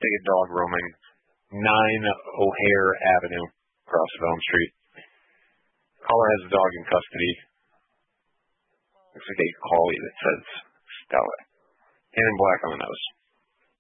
Naked dog roaming 9 O'Hare Avenue across of Elm Street. Caller has the dog in custody. Looks like a collie that says Stella. And in black on the nose.